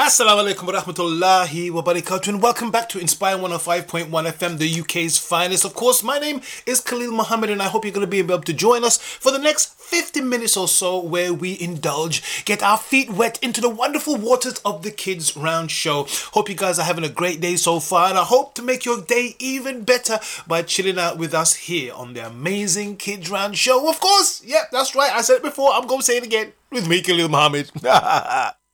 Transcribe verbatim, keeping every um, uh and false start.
Assalamu alaikum wa rahmatullahi wa barakatuh, and welcome back to Inspire one oh five point one F M, the U K's finest. Of course, my name is Khalil Muhammad, and I hope you're going to be able to join us for the next fifty minutes or so, where we indulge, get our feet wet into the wonderful waters of the Kids Round Show. Hope you guys are having a great day so far, and I hope to make your day even better by chilling out with us here on the amazing Kids Round Show. Of course, yeah, that's right, I said it before, I'm going to say it again, with me, Khalil Muhammad.